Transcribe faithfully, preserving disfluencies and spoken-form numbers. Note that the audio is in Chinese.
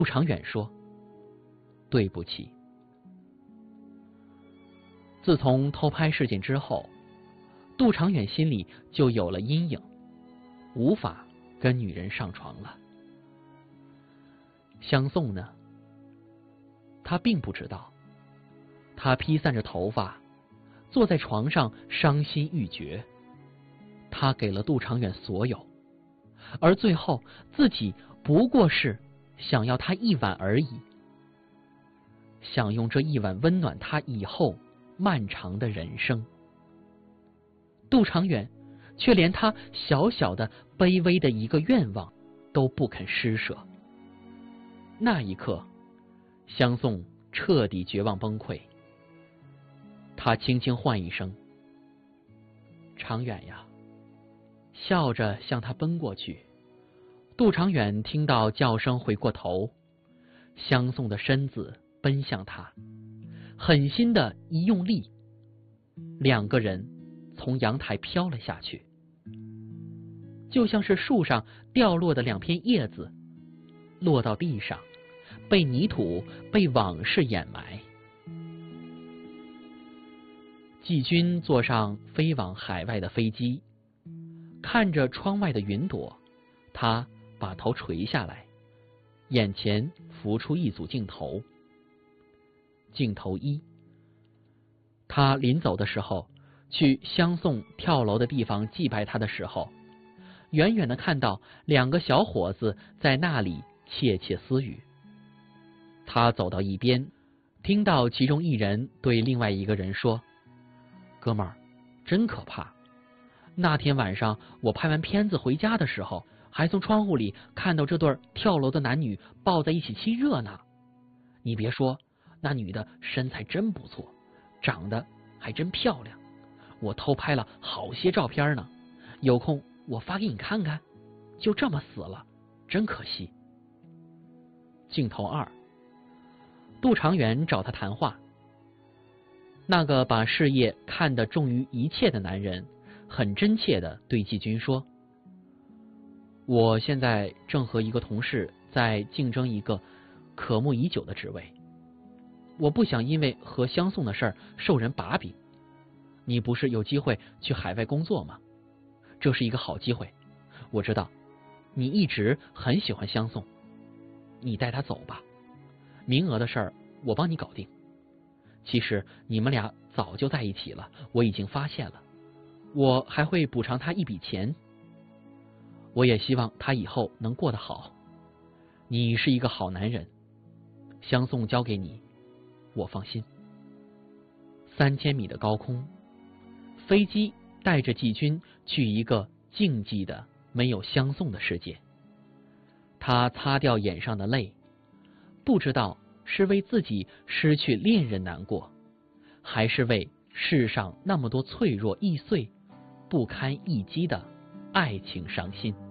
杜长远说：“对不起。”自从偷拍事件之后，杜长远心里就有了阴影，无法跟女人上床了。相送呢？他并不知道，他披散着头发，坐在床上伤心欲绝。他给了杜长远所有，而最后自己不过是想要他一晚而已，想用这一晚温暖他以后漫长的人生。杜长远却连他小小的卑微的一个愿望都不肯施舍。那一刻，相送彻底绝望崩溃。他轻轻唤一声：“长远呀！”笑着向他奔过去。杜长远听到叫声，回过头，相送的身子奔向他，狠心的一用力，两个人从阳台飘了下去，就像是树上掉落的两片叶子，落到地上，被泥土、被往事掩埋。季军坐上飞往海外的飞机，看着窗外的云朵，他把头垂下来，眼前浮出一组镜头。镜头一，他临走的时候，去相送跳楼的地方祭拜他的时候，远远的看到两个小伙子在那里窃窃私语。他走到一边，听到其中一人对另外一个人说：“哥们儿，真可怕！那天晚上我拍完片子回家的时候，还从窗户里看到这对跳楼的男女抱在一起亲热呢。你别说，那女的身材真不错，长得还真漂亮，我偷拍了好些照片呢，有空我发给你看看。就这么死了，真可惜。”镜头二，杜长远找他谈话。那个把事业看得重于一切的男人，很真切地对季军说：“我现在正和一个同事在竞争一个渴慕已久的职位，我不想因为和相送的事儿受人把柄。你不是有机会去海外工作吗？这是一个好机会。我知道你一直很喜欢相送，你带他走吧，名额的事儿我帮你搞定。其实你们俩早就在一起了，我已经发现了，我还会补偿他一笔钱。我也希望他以后能过得好。你是一个好男人，相送交给你，我放心。”三千米的高空，飞机带着季军去一个静寂的没有相送的世界。他擦掉眼上的泪，不知道是为自己失去恋人难过，还是为世上那么多脆弱易碎、不堪一击的爱情伤心。